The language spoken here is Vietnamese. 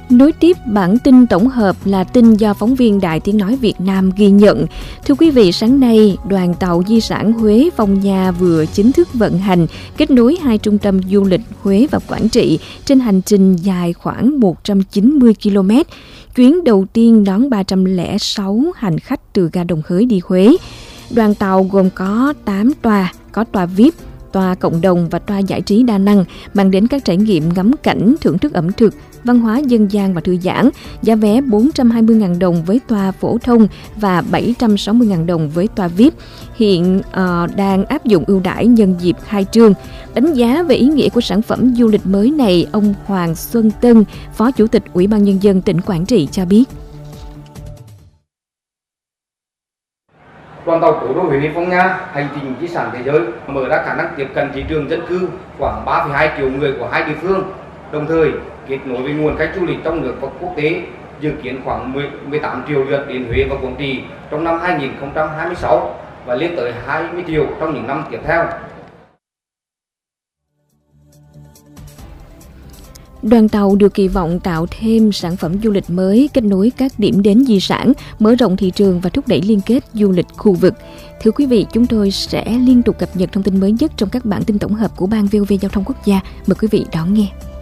Nối tiếp bản tin tổng hợp là tin do phóng viên Đài Tiếng Nói Việt Nam ghi nhận. Thưa quý vị, sáng nay, đoàn tàu di sản Huế Phong Nha vừa chính thức vận hành, kết nối hai trung tâm du lịch Huế và Quảng Trị trên hành trình dài khoảng 190 km. Chuyến đầu tiên đón 306 hành khách từ ga Đồng Hới đi Huế. Đoàn tàu gồm có 8 toa, có toa VIP, toa cộng đồng và toa giải trí đa năng, mang đến các trải nghiệm ngắm cảnh, thưởng thức ẩm thực, văn hóa dân gian và thư giãn. Giá vé 420.000 đồng với toa phổ thông và 760.000 đồng với toa VIP. Hiện đang áp dụng ưu đãi nhân dịp khai trương. Đánh giá về ý nghĩa của sản phẩm du lịch mới này, ông Hoàng Xuân Tân, Phó Chủ tịch Ủy ban Nhân dân tỉnh Quảng Trị cho biết. Đoàn tàu cố đô Huế Phong Nha, hành trình di sản thế giới, mở ra khả năng tiếp cận thị trường dân cư khoảng 3,2 triệu người của hai địa phương, đồng thời kết nối với nguồn khách du lịch trong nước và quốc tế, dự kiến khoảng 18 triệu lượt đến Huế và Quảng Trị trong năm 2026 và lên tới 20 triệu trong những năm tiếp theo. Đoàn tàu được kỳ vọng tạo thêm sản phẩm du lịch mới, kết nối các điểm đến di sản, mở rộng thị trường và thúc đẩy liên kết du lịch khu vực. Thưa quý vị, chúng tôi sẽ liên tục cập nhật thông tin mới nhất trong các bản tin tổng hợp của Ban VOV Giao thông Quốc gia. Mời quý vị đón nghe.